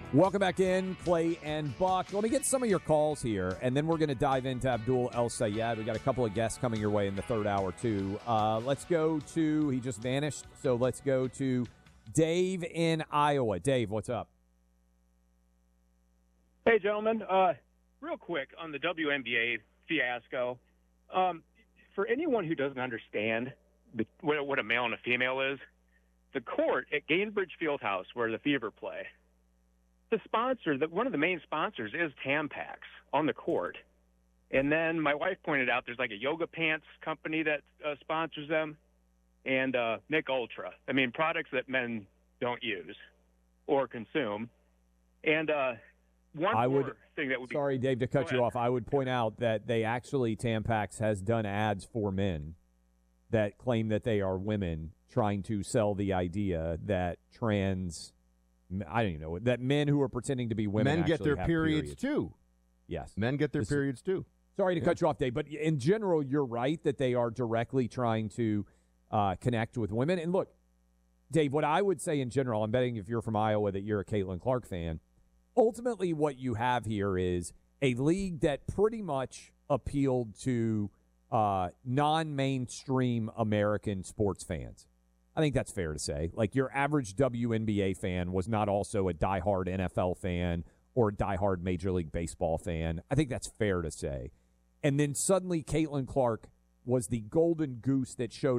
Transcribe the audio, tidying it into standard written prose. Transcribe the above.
Welcome back in, Clay and Buck. Let me get some of your calls here, and then we're going to dive into Abdul El Sayed. We got a couple of guests coming your way in the third hour, too. Let's go to, he just vanished, so let's go to Dave in Iowa. Dave, what's up? Hey, gentlemen. Real quick on the WNBA fiasco. For anyone who doesn't understand what a male and a female is, the court at Gainbridge Fieldhouse, where the Fever play, the sponsor, one of the main sponsors is Tampax on the court. And then my wife pointed out there's like a yoga pants company that sponsors them, and Mick Ultra. I mean, products that men don't use or consume. And one more thing that would be... Sorry, Dave, to cut you off. I would point out that Tampax has done ads for men that claim that they are women, trying to sell the idea that I don't even know, that men who are pretending to be women get their periods too. Yes. Men get their periods too. Sorry to cut you off, Dave, but in general, you're right that they are directly trying to connect with women. And look, Dave, what I would say in general, I'm betting if you're from Iowa that you're a Caitlin Clark fan, ultimately what you have here is a league that pretty much appealed to non-mainstream American sports fans. I think that's fair to say. Like, your average WNBA fan was not also a diehard NFL fan or a diehard Major League Baseball fan. I think that's fair to say. And then suddenly Caitlin Clark was the golden goose that showed